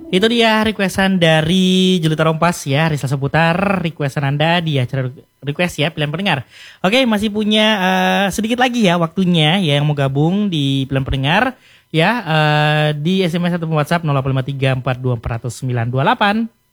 Itu dia requestan dari Julita Rompas ya, Rizal Seputar. Requestan Anda di acara request ya, pilihan pendengar. Oke, masih punya sedikit lagi ya waktunya ya yang mau gabung di pilihan pendengar ya, di SMS atau WhatsApp 0853 424 928.